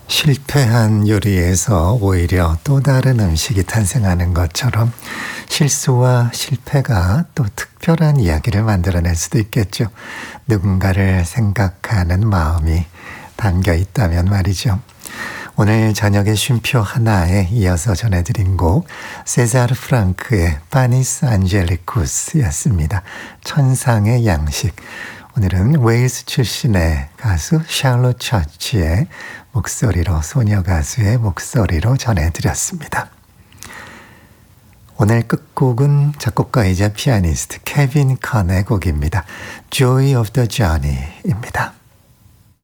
실패한 요리에서 오히려 또 다른 음식이 탄생하는 것처럼 실수와 실패가 또 특별한 이야기를 만들어낼 수도 있겠죠. 누군가를 생각하는 마음이 담겨 있다면 말이죠. 오늘 저녁의 쉼표 하나에 이어서 전해드린 곡 세자르 프랑크의 파니스 안젤리쿠스였습니다. 천상의 양식. 오늘은 웨일스 출신의 가수 샬롯 처치의 목소리로, 소녀 가수의 목소리로 전해드렸습니다. 오늘 끝곡은 작곡가이자 피아니스트 케빈 컨의 곡입니다. Joy of the Journey입니다.